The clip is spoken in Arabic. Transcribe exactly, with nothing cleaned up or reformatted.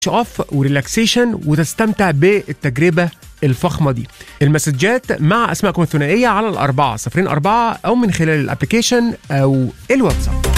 اوف وريلاكسيشن وتستمتع بالتجربة الفخمة دي. المسجات مع أسماءكم الثنائية على الأربعة صفرين أربعة أو من خلال الابليكيشن أو الواتساب.